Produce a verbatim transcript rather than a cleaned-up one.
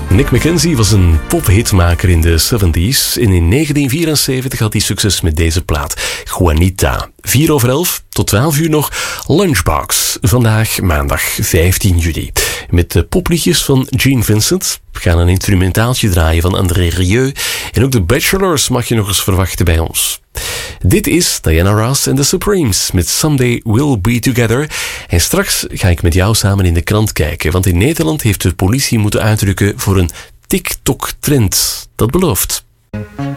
Nick Mackenzie was een pophitmaker in de zeventig en in negentien vierenzeventig had hij succes met deze plaat, Juanita. vier over elf tot twaalf uur nog Lunchbox. Vandaag maandag vijftien juli. Met de popliedjes van Gene Vincent. We gaan een instrumentaaltje draaien van André Rieu. En ook de Bachelors mag je nog eens verwachten bij ons. Dit is Diana Ross en The Supremes met Someday We'll Be Together. En straks ga ik met jou samen in de krant kijken. Want in Nederland heeft de politie moeten uitdrukken voor een TikTok-trend. Dat belooft.